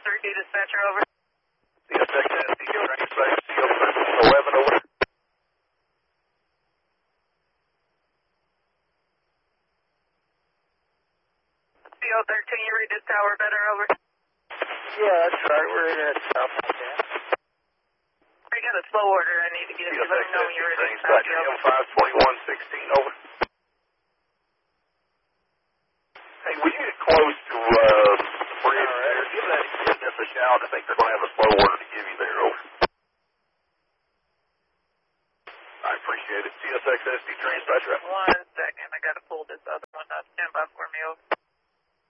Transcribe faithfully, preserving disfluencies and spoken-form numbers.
three D dispatcher, over. C S X S D, dispatch, C O thirteen eleven, over. C O thirteen, you read this tower better, over. Yeah, that's right. We're in at South Montana. I got a slow order I need to get. C You S let X me know S when D, you're ready. dispatch, M five twenty-one sixteen, over. Hey, will you get close to, uh, the bridge there? Give that extended a shout. I think they're going to have a slow order to give you there, over. I appreciate it. C S X S D, dispatch, right? One second, I got to pull this other one up. Stand by for me, over.